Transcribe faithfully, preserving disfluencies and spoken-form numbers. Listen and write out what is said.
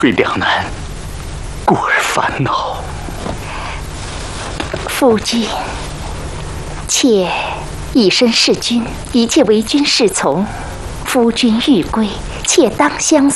为两难，故而烦恼。 夫君，妾以身事君，一切为君是从。夫君欲归，妾当相